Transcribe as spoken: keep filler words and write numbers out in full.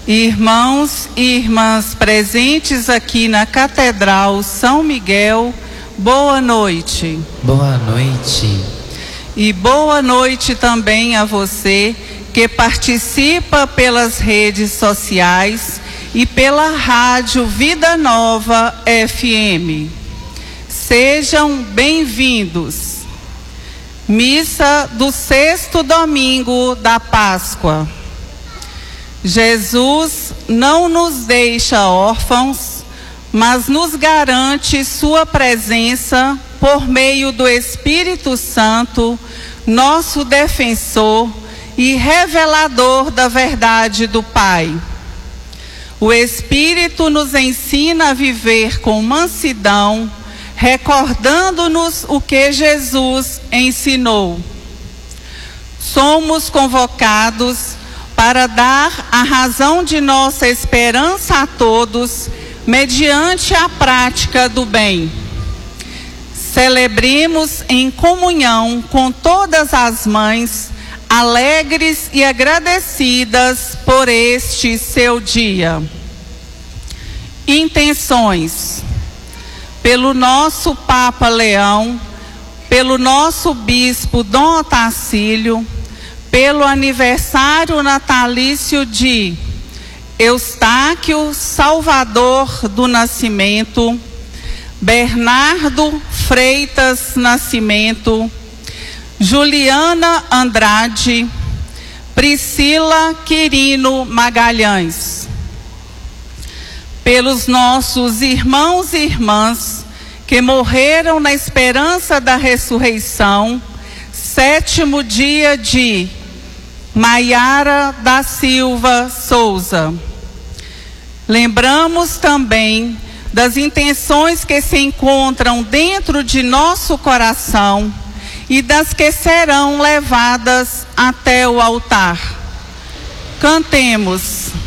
Irmãos e irmãs presentes aqui na Catedral São Miguel, boa noite. Boa noite. E boa noite também a você que participa pelas redes sociais e pela rádio Vida Nova F M. Sejam bem-vindos. Missa do sexto domingo da Páscoa. Jesus não nos deixa órfãos, mas nos garante sua presença por meio do Espírito Santo, nosso defensor e revelador da verdade do Pai. O Espírito nos ensina a viver com mansidão, recordando-nos o que Jesus ensinou. Somos convocados para dar a razão de nossa esperança a todos, mediante a prática do bem. Celebremos em comunhão com todas as mães, alegres e agradecidas por este seu dia. Intenções. Pelo nosso Papa Leão, pelo nosso Bispo Dom Otacílio, pelo aniversário natalício de Eustáquio Salvador do Nascimento, Bernardo Freitas Nascimento, Juliana Andrade, Priscila Quirino Magalhães. Pelos nossos irmãos e irmãs que morreram na esperança da ressurreição, sétimo dia de Maiara da Silva Souza. Lembramos também das intenções que se encontram dentro de nosso coração e das que serão levadas até o altar. Cantemos.